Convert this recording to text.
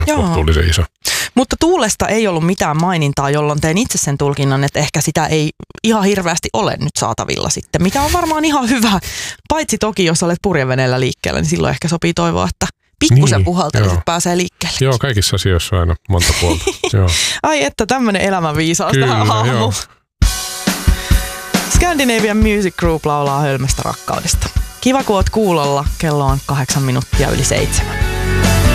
kohtuullisen iso. Mutta tuulesta ei ollut mitään mainintaa, jolloin tein itse sen tulkinnan, että ehkä sitä ei ihan hirveästi ole nyt saatavilla sitten, mikä on varmaan ihan hyvä. Paitsi toki, jos olet purjeveneellä liikkeellä, niin silloin ehkä sopii toivoa, että pikkusen puhaltelisit pääsee liikkeelle. Joo, kaikissa asioissa on aina monta puolta. Joo. Ai että tämmöinen elämänviisaus tähän aamuun. Scandinavian Music Group laulaa Hölmöstä rakkaudesta. Kiva kun oot kuulolla, kello on 8 minuuttia yli 7.